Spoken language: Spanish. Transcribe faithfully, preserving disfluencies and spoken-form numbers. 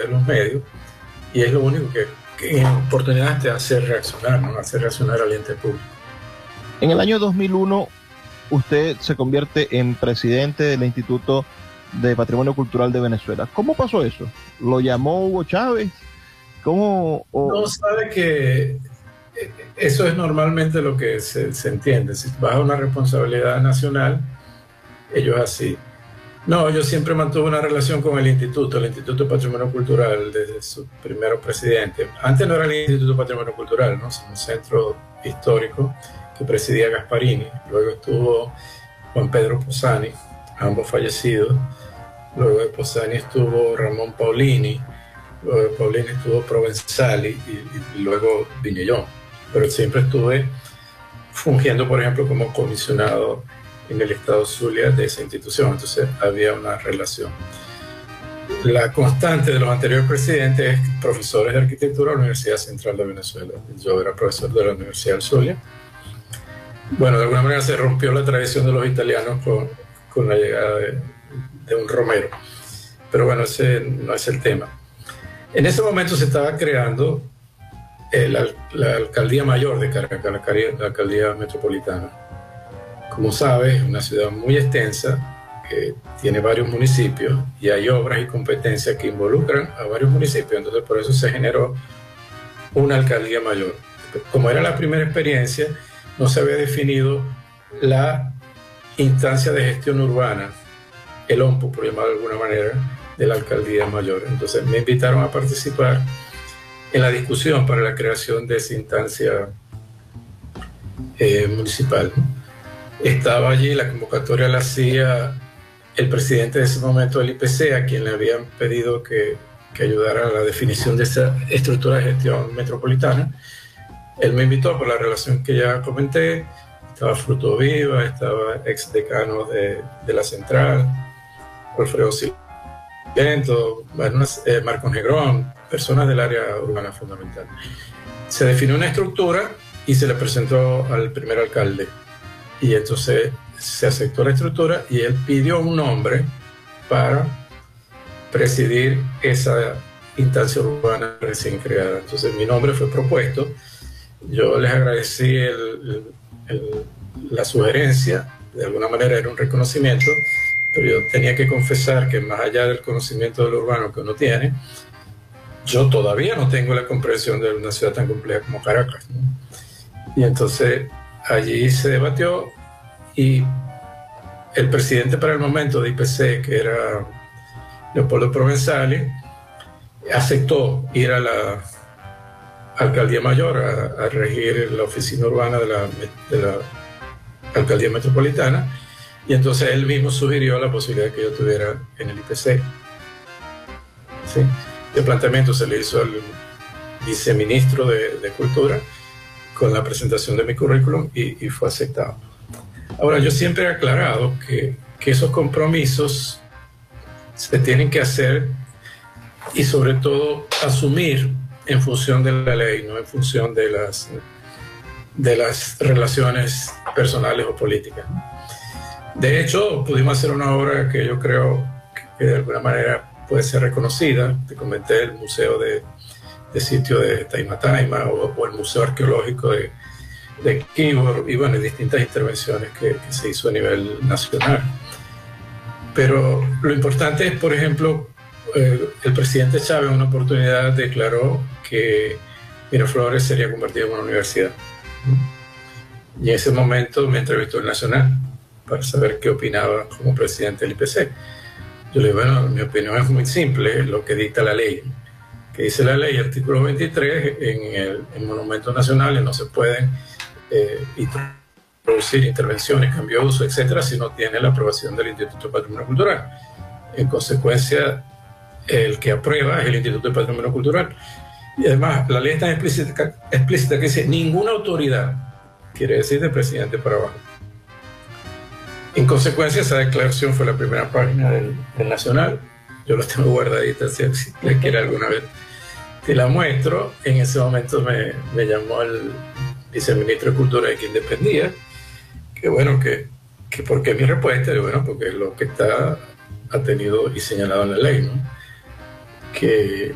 de los medios, y es lo único que, que en oportunidades te hace reaccionar, ¿no? Hace reaccionar al ente público. En el año dos mil uno, usted se convierte en presidente del Instituto de Patrimonio Cultural de Venezuela. ¿Cómo pasó eso? ¿Lo llamó Hugo Chávez? ¿Cómo? O... No, sabe que eso es normalmente lo que se, se entiende. Si vas a una responsabilidad nacional, ellos así. No, yo siempre mantuve una relación con el Instituto, el Instituto de Patrimonio Cultural, desde su primer presidente. Antes no era el Instituto de Patrimonio Cultural, ¿no? Sino un centro histórico que presidía Gasparini. Luego estuvo Juan Pedro Posani, ambos fallecidos. Luego de Posani estuvo Ramón Paulini. Luego de Paulini estuvo Provenzali y, y, y luego vine yo. Pero siempre estuve fungiendo, por ejemplo, como comisionado en el estado Zulia de esa institución. Entonces había una relación. La constante de los anteriores presidentes es profesores de arquitectura de la Universidad Central de Venezuela. Yo era profesor de la Universidad del Zulia. Bueno, de alguna manera se rompió la tradición de los italianos con, con la llegada de, de un Romero. Pero bueno, ese no es el tema. En ese momento se estaba creando eh, la, la alcaldía mayor de Caracas, la, la alcaldía metropolitana. Como sabes, es una ciudad muy extensa, que tiene varios municipios y hay obras y competencias que involucran a varios municipios. Entonces, por eso se generó una alcaldía mayor. Como era la primera experiencia, no se había definido la instancia de gestión urbana, el O M P U, por llamarlo de alguna manera, de la alcaldía mayor. Entonces me invitaron a participar en la discusión para la creación de esa instancia eh, municipal. Estaba allí, la convocatoria la hacía el presidente de ese momento del I P C, a quien le habían pedido que, que ayudara a la definición de esa estructura de gestión metropolitana. Él me invitó por la relación que ya comenté. Estaba Fruto Viva, estaba ex decano de, de la Central, Alfredo Silento, bueno, eh, Marco Negrón, personas del área urbana fundamental. Se definió una estructura y se le presentó al primer alcalde. Y entonces se aceptó la estructura y él pidió un nombre para presidir esa instancia urbana recién creada. Entonces mi nombre fue propuesto. Yo les agradecí el, el, la sugerencia, de alguna manera era un reconocimiento, pero yo tenía que confesar que más allá del conocimiento de lo urbano que uno tiene, yo todavía no tengo la comprensión de una ciudad tan compleja como Caracas, ¿no? Y entonces allí se debatió y el presidente para el momento de I P C, que era Leopoldo Provenzali, aceptó ir a la alcaldía mayor a, a regir la oficina urbana de la, de la alcaldía metropolitana, y entonces él mismo sugirió la posibilidad de que yo estuviera en el I P C. ¿Sí? El planteamiento se le hizo al viceministro de, de Cultura con la presentación de mi currículum y, y fue aceptado. Ahora, yo siempre he aclarado que, que esos compromisos se tienen que hacer y sobre todo asumir en función de la ley, no en función de las, de las relaciones personales o políticas. De hecho, pudimos hacer una obra que yo creo que de alguna manera puede ser reconocida. Te comenté el Museo de, de Sitio de Taima Taima o, o el Museo Arqueológico de, de Quibor, y bueno, distintas intervenciones que, que se hizo a nivel nacional. Pero lo importante es, por ejemplo, eh, el presidente Chávez en una oportunidad declaró que Miraflores sería convertido en una universidad. Y en ese momento me entrevistó el Nacional para saber qué opinaba como presidente del I P C. Yo le digo, bueno, mi opinión es muy simple, lo que dicta la ley. Que dice la ley, artículo veintitrés, en, el, en monumentos nacionales no se pueden eh, introducir intervenciones, cambio de uso, etcétera, si no tiene la aprobación del Instituto de Patrimonio Cultural. En consecuencia, el que aprueba es el Instituto de Patrimonio Cultural. Y además, la ley es tan explícita, explícita que dice ninguna autoridad, quiere decir del presidente para abajo. En consecuencia, esa declaración fue la primera página del, del Nacional. Yo la tengo guardadita, si le quiere alguna vez te la muestro. En ese momento me, me llamó el viceministro de Cultura de quien dependía, que bueno, que, que ¿por qué mi respuesta? Y bueno, porque es lo que está atenido y señalado en la ley, ¿no? Que